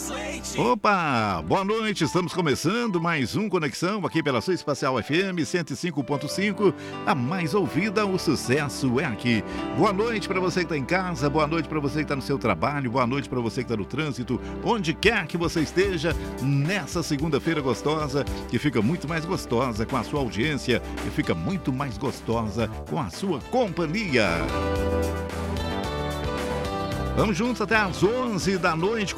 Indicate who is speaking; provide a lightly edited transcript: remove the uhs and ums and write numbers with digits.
Speaker 1: Opa, boa noite, estamos começando mais um Conexão aqui pela sua Espacial FM 105.5, a mais ouvida, o sucesso é aqui. Boa noite para você que está em casa, boa noite para você que está no seu trabalho, boa noite para você que está no trânsito, onde quer que você esteja, nessa segunda-feira gostosa, que fica muito mais gostosa com a sua audiência, que fica muito mais gostosa com a sua companhia. Vamos juntos até às 11 da noite.